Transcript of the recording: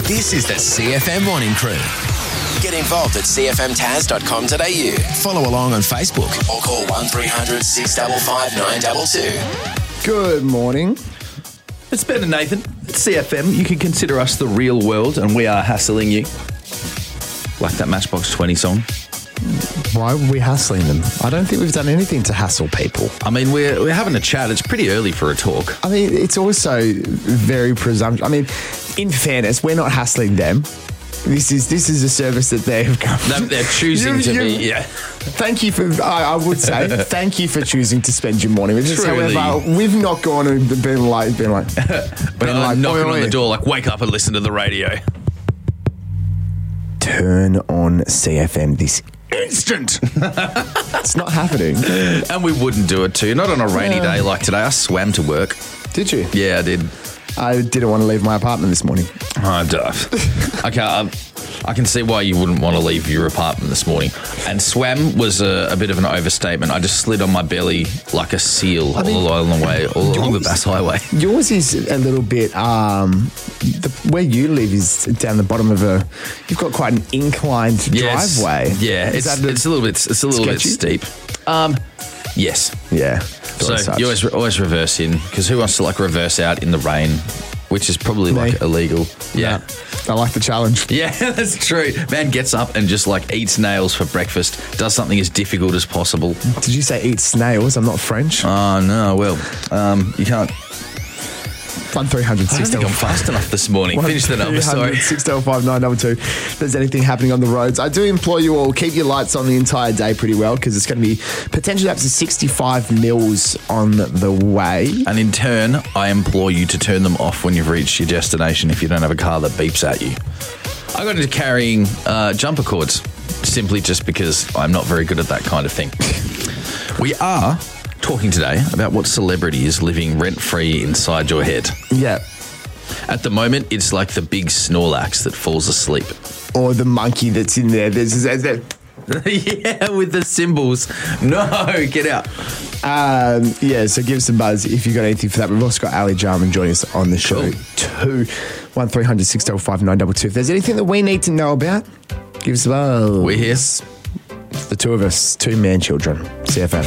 This is the CFM Morning Crew. Get involved at cfmtaz.com.au. Follow along on Facebook or call 1300 655 922. Good morning. It's Ben and Nathan. It's CFM. You can consider us the real world, and we are hassling you. Like that Matchbox 20 song. Why are we hassling them? I don't think we've done anything to hassle people. I mean, we're having a chat. It's pretty early for a talk. I mean, it's also very presumptuous. I mean, in fairness, we're not hassling them. This is a service that they have come. They're choosing to be, yeah. Thank you for, I would say, thank you for choosing to spend your morning with us. Truly. However, we've not gone and been like knocking on the door, like, wake up and listen to the radio. Turn on CFM this instant. It's not happening. And we wouldn't do it too. Not on a rainy day like today. I swam to work. Did you? Yeah, I did. I didn't want to leave my apartment this morning. Okay, I can see why you wouldn't want to leave your apartment this morning. And swam was a bit of an overstatement. I just slid on my belly like a seal all along the Bass Highway. Yours is a little bit. Where you live is down the bottom of you've got quite an inclined driveway. Yeah, it's a little bit steep. Yes. Yeah. So you always reverse in, because who wants to like reverse out in the rain, which is probably like illegal. Yeah. I like the challenge. Yeah, that's true. Man gets up and just like eats nails for breakfast, does something as difficult as possible. Did you say eat snails? I'm not French. Oh, no, well, you can't. 1300 I don't think I'm fast enough this morning. Finish the number, sorry. 655 922. If there's anything happening on the roads, I do implore you all, keep your lights on the entire day pretty well, because it's going to be potentially up to 65 mils on the way. And in turn, I implore you to turn them off when you've reached your destination if you don't have a car that beeps at you. I got into carrying jumper cords simply just because I'm not very good at that kind of thing. We are talking today about what celebrity is living rent-free inside your head. Yeah. At the moment, it's like the big Snorlax that falls asleep. Or the monkey that's in there. Yeah, with the symbols. No, get out. So give us a buzz if you've got anything for that. We've also got Ali Jarman joining us on the show too. 1300 655 922. If there's anything that we need to know about, give us a buzz. We're here. The two of us, two man children. CFM.